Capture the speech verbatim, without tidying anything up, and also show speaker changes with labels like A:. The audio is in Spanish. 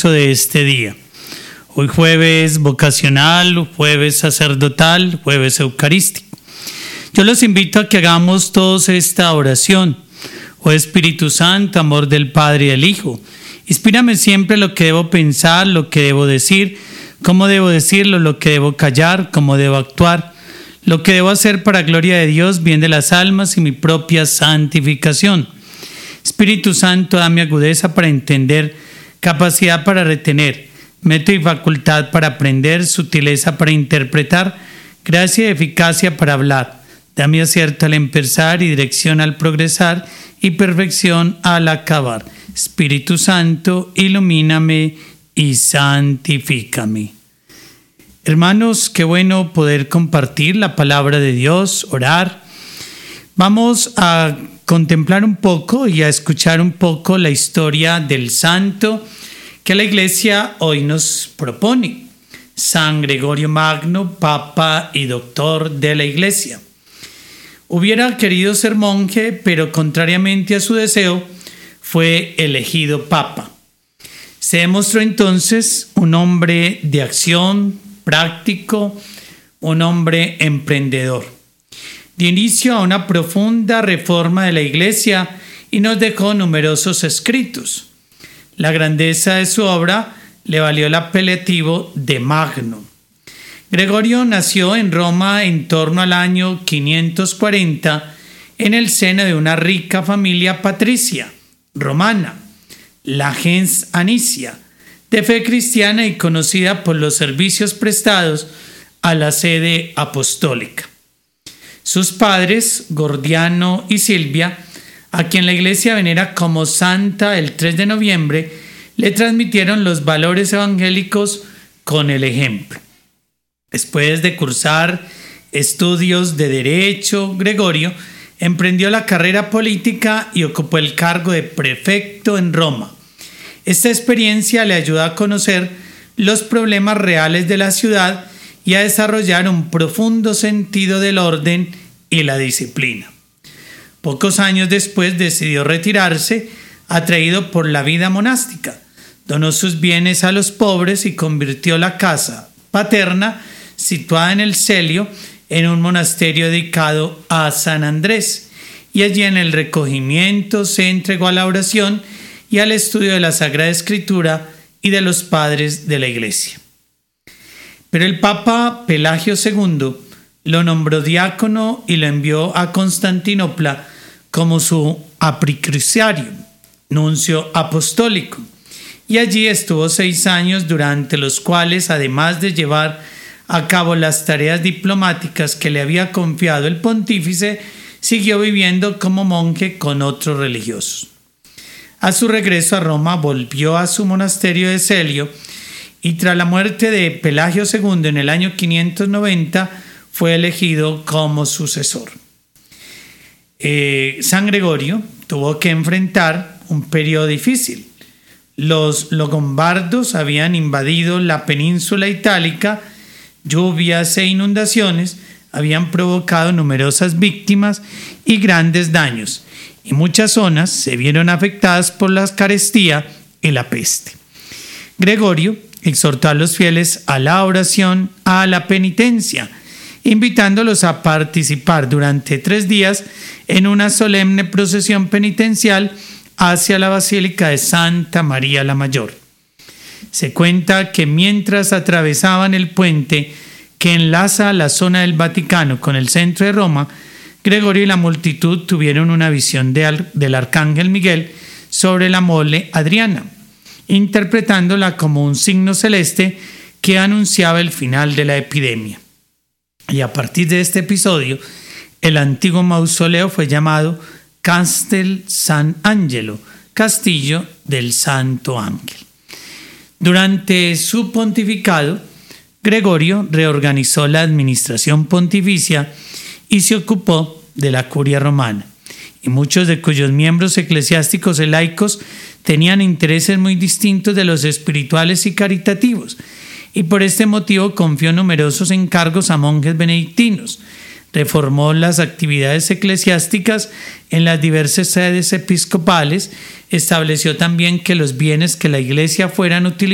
A: comienzo de este día. Hoy jueves vocacional, jueves sacerdotal, jueves eucarístico. Yo los invito a que hagamos todos esta oración. Oh Espíritu Santo, amor del Padre y del Hijo, inspírame siempre lo que debo pensar, lo que debo decir, cómo debo decirlo, lo que debo callar, cómo debo actuar, lo que debo hacer para gloria de Dios, bien de las almas y mi propia santificación. Espíritu Santo, dame agudeza para entender, capacidad para retener, método y facultad para aprender, sutileza para interpretar, gracia y eficacia para hablar. Dame acierto al empezar y dirección al progresar y perfección al acabar. Espíritu Santo, ilumíname y santifícame. Hermanos, qué bueno poder compartir la palabra de Dios, orar. Vamos a contemplar un poco y a escuchar un poco la historia del santo que la Iglesia hoy nos propone. San Gregorio Magno, Papa y Doctor de la Iglesia. Hubiera querido ser monje, pero contrariamente a su deseo, fue elegido Papa. Se demostró entonces un hombre de acción, práctico, un hombre emprendedor. Dio inicio a una profunda reforma de la Iglesia y nos dejó numerosos escritos. La grandeza de su obra le valió el apelativo de Magno. Gregorio nació en Roma en torno al año quinientos cuarenta en el seno de una rica familia patricia romana, la gens Anicia, de fe cristiana y conocida por los servicios prestados a la sede apostólica. Sus padres, Gordiano y Silvia, a quien la Iglesia venera como santa el tres de noviembre, le transmitieron los valores evangélicos con el ejemplo. Después de cursar estudios de Derecho, Gregorio emprendió la carrera política y ocupó el cargo de prefecto en Roma. Esta experiencia le ayudó a conocer los problemas reales de la ciudad y a desarrollar un profundo sentido del orden y la disciplina. Pocos años después decidió retirarse, atraído por la vida monástica. Donó sus bienes a los pobres y convirtió la casa paterna, situada en el Celio, en un monasterio dedicado a San Andrés, y allí en el recogimiento se entregó a la oración y al estudio de la Sagrada Escritura y de los padres de la Iglesia. Pero el Papa Pelagio segundo lo nombró diácono y lo envió a Constantinopla como su apricruciario, nuncio apostólico, y allí estuvo seis años, durante los cuales, además de llevar a cabo las tareas diplomáticas que le había confiado el pontífice, siguió viviendo como monje con otros religiosos. A su regreso a Roma volvió a su monasterio de Celio y tras la muerte de Pelagio segundo en el año quinientos noventa fue elegido como sucesor. Eh, San Gregorio tuvo que enfrentar un periodo difícil. Los longobardos habían invadido la península itálica, lluvias e inundaciones habían provocado numerosas víctimas y grandes daños, y muchas zonas se vieron afectadas por la carestía y la peste. Gregorio exhortó a los fieles a la oración, a la penitencia, invitándolos a participar durante tres días en una solemne procesión penitencial hacia la Basílica de Santa María la Mayor. Se cuenta que mientras atravesaban el puente que enlaza la zona del Vaticano con el centro de Roma, Gregorio y la multitud tuvieron una visión de al, del arcángel Miguel sobre la mole Adriana, interpretándola como un signo celeste que anunciaba el final de la epidemia. Y a partir de este episodio, el antiguo mausoleo fue llamado Castel San Angelo, Castillo del Santo Ángel. Durante su pontificado, Gregorio reorganizó la administración pontificia y se ocupó de la curia romana, y muchos de cuyos miembros eclesiásticos y laicos tenían intereses muy distintos de los espirituales y caritativos, y por este motivo confió numerosos encargos a monjes benedictinos. Reformó las actividades eclesiásticas en las diversas sedes episcopales, estableció también que los bienes que la Iglesia fueran utilizados